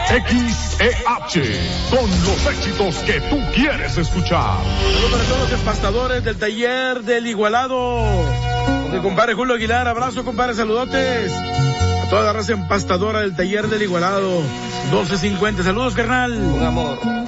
con los éxitos que tú quieres escuchar. Saludos para todos los empastadores del taller del Igualado. Con mi compadre Julio Aguilar, abrazo compadre, saludotes. A toda la raza empastadora del taller del Igualado, 1250, saludos carnal. Un amor.